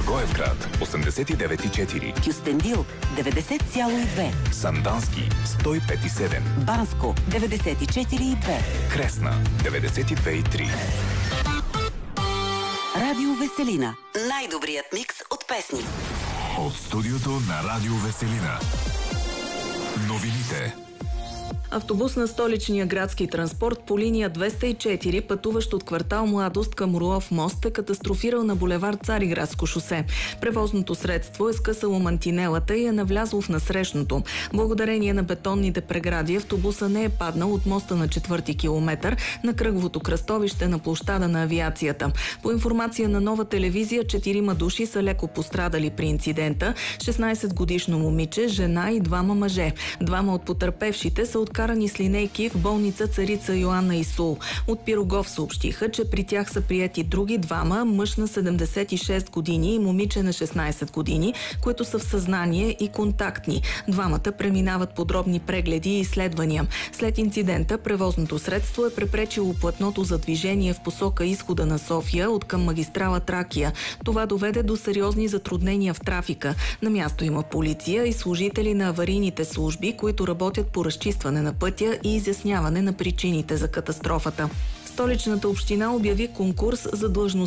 Благоевград 89,4, Кюстендил 90,2, Сандански 105,7, Банско 94,2, Кресна 92,3. Радио Веселина. Най-добрият микс от песни. От студиото на Радио Веселина. Новините. Автобус на столичния градски транспорт по линия 204, пътуващ от квартал Младост към Орлов мост, е катастрофирал на булевард Цариградско шосе. Превозното средство е скъсало мантинелата и е навлязло в насрещното. Благодарение на бетонните прегради, автобуса не е паднал от моста на 4-ти километър на кръговото кръстовище на площада на авиацията. По информация на Нова телевизия, 4 души са леко пострадали при инцидента. 16-годишно момиче, жена и 2 мъже. 2 от потърпевшите са откарани с линейки в болница Царица Йоанна Исул. От Пирогов съобщиха, че при тях са приети други 2, мъж на 76 години и момиче на 16 години, които са в съзнание и контактни. 2 преминават подробни прегледи и изследвания. След инцидента превозното средство е препречило платното за движение в посока изхода на София от към магистрала Тракия. Това доведе до сериозни затруднения в трафика. На място има полиция и служители на аварийните служби, които работят по разчистване на пътя и изясняване на причините за катастрофата. Столичната община обяви конкурс за длъжност